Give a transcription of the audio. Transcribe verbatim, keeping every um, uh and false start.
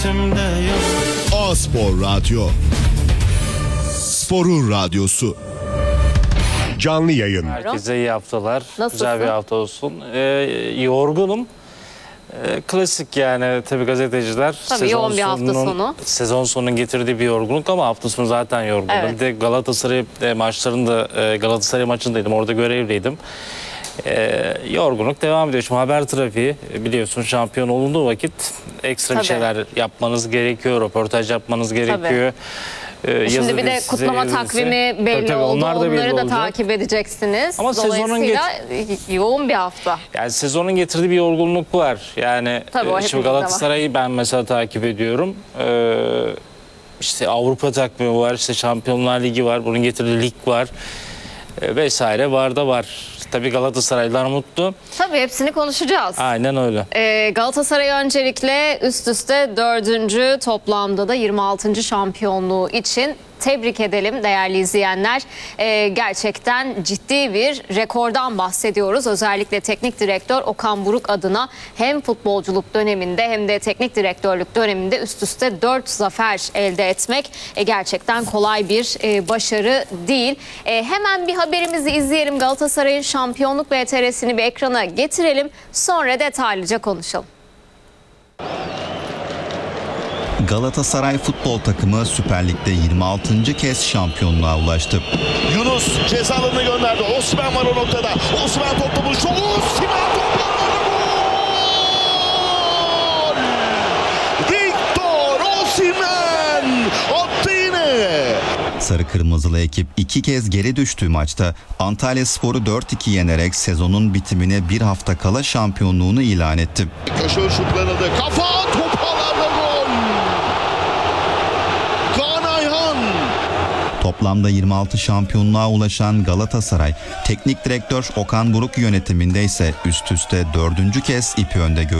A-Spor Radyo, Spor'un radyosu. Canlı yayın. Herkese iyi haftalar. Nasılsın? Güzel bir hafta olsun. Ee, yorgunum. Ee, klasik yani tabii gazeteciler. Tabii yoğun bir hafta sonu. Sezon sonunun getirdiği bir yorgunluk ama hafta sonu zaten yorgundum. Evet. Bir de Galatasaray e, maçlarında e, Galatasaray maçındaydım. Orada görevliydim. Ee, yorgunluk devam ediyor. Şimdi haber trafiği biliyorsun, şampiyon olunduğu vakit ekstra Tabii. bir şeyler yapmanız gerekiyor. Röportaj yapmanız gerekiyor. Ee, Şimdi bir de size, kutlama yazı takvimi size. belli Tabii, tabii, oldu. onlar da belli Onları da olacak. takip edeceksiniz. Ama sezonun Dolayısıyla yoğun bir hafta. Yani sezonun getirdiği bir yorgunluk var. Yani Tabii, o e, şimdi hepimizde var. Galatasaray'ı ben mesela takip ediyorum. Ee, işte Avrupa takvimi var, işte Şampiyonlar Ligi var, bunun getirdiği lig var e, vesaire var da var. Tabii Galatasaraylılar mutlu. Tabii hepsini konuşacağız. Aynen öyle. Ee, Galatasaray öncelikle üst üste dördüncü, toplamda da yirmi altıncı şampiyonluğu için tebrik edelim değerli izleyenler. Ee, gerçekten ciddi bir rekordan bahsediyoruz. Özellikle teknik direktör Okan Buruk adına hem futbolculuk döneminde hem de teknik direktörlük döneminde üst üste dört zafer elde etmek e, gerçekten kolay bir e, başarı değil. E, hemen bir haberimizi izleyelim. Galatasaray'ın şampiyonluk V T R'sini bir ekrana getirelim. Sonra detaylıca konuşalım. Galatasaray futbol takımı Süper Lig'de yirmi altıncı kez şampiyonluğa ulaştı. Yunus ceza alanına gönderdi. Osimhen var o noktada. Osimhen topla buluştu. Osimhen topla gol! Victor Osimhen attı yine. Sarı Kırmızılı ekip iki kez geri düştüğü maçta Antalyaspor'u dört iki yenerek sezonun bitimine bir hafta kala şampiyonluğunu ilan etti. Köşe şutlanıldı. Kafa topalarda gol. Kaan Ayhan. Toplamda yirmi altı şampiyonluğa ulaşan Galatasaray, teknik direktör Okan Buruk yönetiminde ise üst üste dördüncü kez ipi önde gördü.